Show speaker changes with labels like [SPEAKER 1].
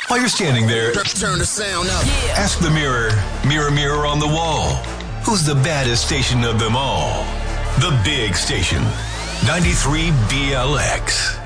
[SPEAKER 1] While you're standing there,
[SPEAKER 2] turn the sound up.
[SPEAKER 1] Ask the mirror, mirror, mirror on the wall, who's the baddest station of them all? The Big Station, 93 BLX.